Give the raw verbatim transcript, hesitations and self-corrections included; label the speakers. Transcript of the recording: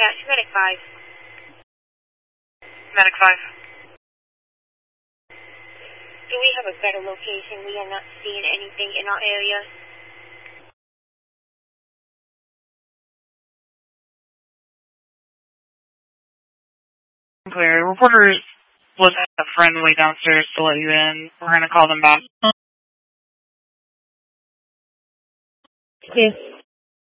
Speaker 1: Dispatch, Medic five.
Speaker 2: Medic five.
Speaker 1: Do we have a better location? We are not seeing anything in our area.
Speaker 2: Clear. Reporters was a friend way downstairs to let you in. We're going to call them back.
Speaker 1: Yes.